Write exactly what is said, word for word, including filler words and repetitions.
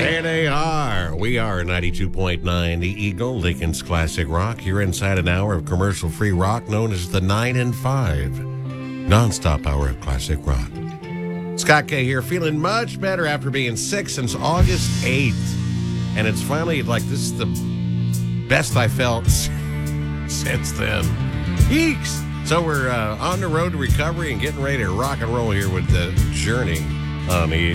And they are. We are ninety-two point nine The Eagle, Lincoln's Classic Rock. You're inside an hour of commercial-free rock known as the nine and five Non-stop hour of classic rock. Scott K here, feeling much better after being sick since August eighth. And it's finally like this is the best I felt since then. Yeeks! So we're uh, on the road to recovery and getting ready to rock and roll here with the Journey on the